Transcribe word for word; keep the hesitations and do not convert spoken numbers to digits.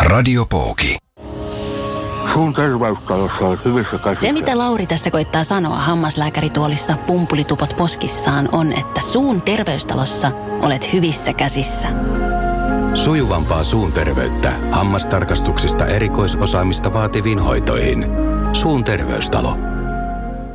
Radio Pooki. Suun terveystalossa olet hyvissä käsissä. Se, mitä Lauri tässä koittaa sanoa hammaslääkärituolissa pumpulitupot poskissaan, on, että suun terveystalossa olet hyvissä käsissä. Sujuvampaa suun terveyttä hammastarkastuksista erikoisosaamista vaativiin hoitoihin. Suun terveystalo.